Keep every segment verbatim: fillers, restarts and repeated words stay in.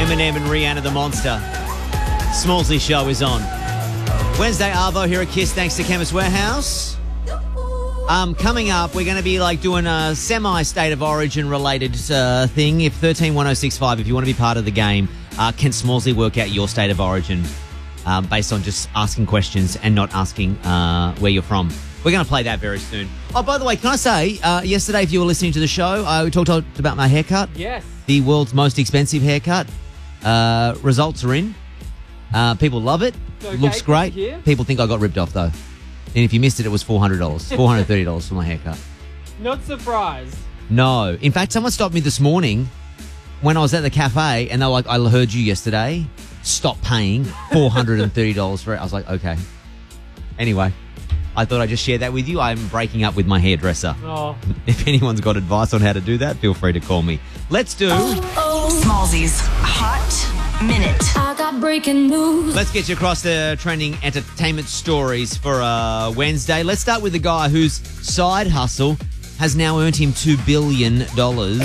Eminem and Rihanna the Monster. Smallsy show is on. Wednesday Arvo here at Kiss, thanks to Chemist Warehouse. Um, coming up, we're going to be like doing a semi-state of origin related uh, thing. If thirteen one oh six five, if you want to be part of the game, uh, can Smallsy work out your state of origin um, based on just asking questions and not asking uh, where you're from? We're going to play that very soon. Oh, by the way, can I say, uh, yesterday, if you were listening to the show, I talked about my haircut. Yes. The world's most expensive haircut. Uh, results are in. Uh, people love it. Okay, Looks great. here. People think I got ripped off, though. And if you missed it, it was four hundred dollars. four hundred thirty dollars for my haircut. Not surprised. No. In fact, someone stopped me this morning when I was at the cafe, and they were like, I heard you yesterday. Stop paying four hundred thirty dollars for it. I was like, okay. Anyway, I thought I'd just share that with you. I'm breaking up with my hairdresser. Oh. If anyone's got advice on how to do that, feel free to call me. Let's do... Smallsy's Hot Minute. I got breaking news. Let's get you across the trending entertainment stories for uh, Wednesday. Let's start with the guy whose side hustle has now earned him two billion dollars.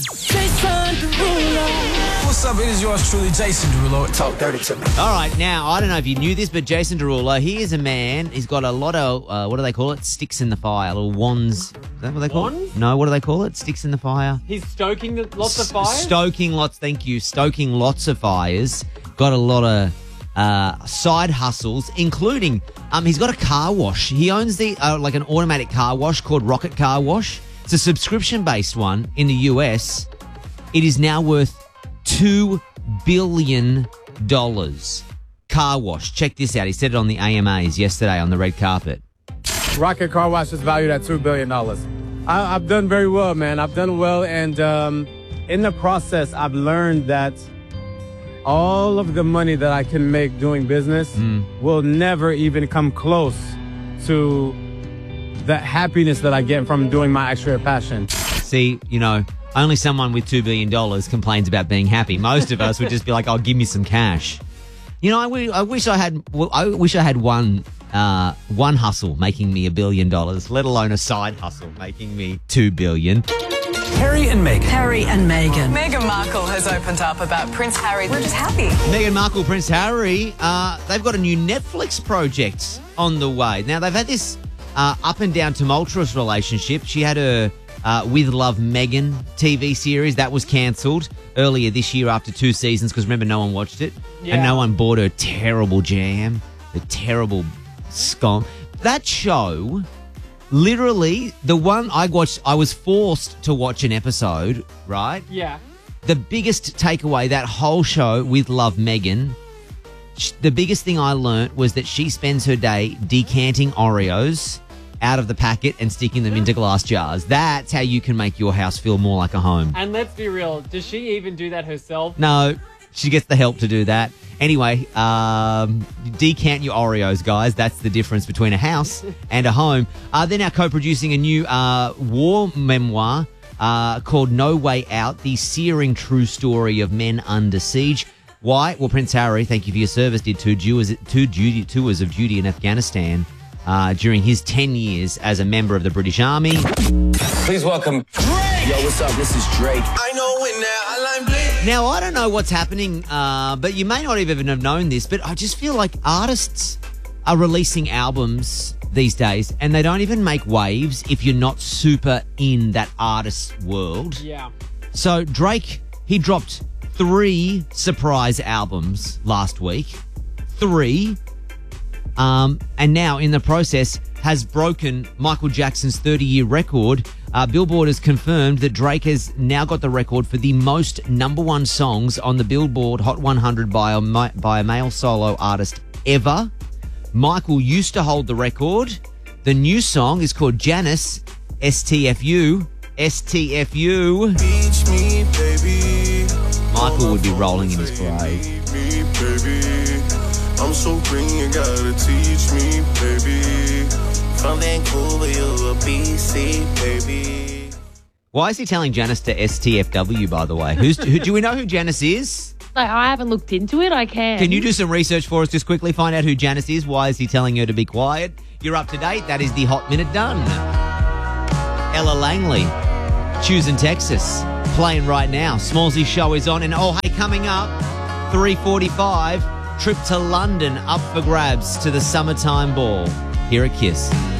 What's up? It is yours truly, Jason Derulo. Talk dirty to me. All right, now, I don't know if you knew this, but Jason Derulo, he is a man. He's got a lot of, uh, what do they call it? Sticks in the fire, little wands. Is that what they call Wands? it? No, what do they call it? Sticks in the fire? He's stoking the, lots of S- fires? Stoking lots, thank you. Stoking lots of fires. Got a lot of uh, side hustles, including, um, he's got a car wash. He owns the uh, like an automatic car wash called Rocket Car Wash. It's a subscription-based one in the U S. It is now worth two billion dollars. Car wash. Check this out. He said it on the A M As yesterday on the red carpet. Rocket Car Wash is valued at two billion dollars. I, I've done very well, man. I've done well, and um, in the process, I've learned that all of the money that I can make doing business Mm. will never even come close to the happiness that I get from doing my actual passion. See, you know, only someone with two billion dollars complains about being happy. Most of us would just be like, oh, give me some cash. You know, I, w- I wish I had well, I wish I had one uh, one hustle making me a billion dollars, let alone a side hustle making me two billion. Harry and Meghan. Harry and Meghan. Meghan Markle has opened up about Prince Harry. We're just happy. Meghan Markle, Prince Harry, uh, they've got a new Netflix project on the way. Now, they've had this uh, up and down tumultuous relationship. She had her uh, With Love Meghan T V series. That was cancelled earlier this year after two seasons because, remember, no one watched it. Yeah. And no one bought her terrible jam, the terrible scone. That show... Literally, the one I watched, I was forced to watch an episode, right? Yeah. The biggest takeaway, that whole show with Love Meghan, sh- the biggest thing I learnt was that she spends her day decanting Oreos out of the packet and sticking them into glass jars. That's how you can make your house feel more like a home. And let's be real, does she even do that herself? No, she gets the help to do that. Anyway, um, decant your Oreos, guys. That's the difference between a house and a home. Uh, they're now co-producing a new uh, war memoir uh, called No Way Out, the searing true story of men under siege. Why? Well, Prince Harry, thank you for your service, did two, tours, two duty, tours of duty in Afghanistan uh, during his ten years as a member of the British Army. Please welcome Drake. Yo, what's up? This is Drake. I know it now. I like Blake. Now, I don't know what's happening, uh, but you may not even have known this, but I just feel like artists are releasing albums these days and they don't even make waves if you're not super in that artist world. Yeah. So Drake, he dropped three surprise albums last week. Three. Um, and now, in the process, has broken Michael Jackson's thirty-year record. Uh, Billboard has confirmed that Drake has now got the record for the most number one songs on the Billboard Hot one hundred by a, ma- by a male solo artist ever. Michael used to hold the record. The new song is called Janice, S T F U. S T F U. Teach me, baby. Michael would be rolling in his grave. Teach me, baby. I'm so green, you gotta teach me, baby. From Vancouver, you're a B C, baby. Why is he telling Janice to S T F W, by the way? Who's, who, do we know who Janice is? Like, I haven't looked into it. I can. Can you do some research for us just quickly? Find out who Janice is. Why is he telling her to be quiet? You're up to date. That is the Hot Minute done. Ella Langley, choosing Texas, playing right now. Smallsy's show is on. And oh, hey, coming up, three forty-five, trip to London up for grabs to the summertime ball here at Kiss.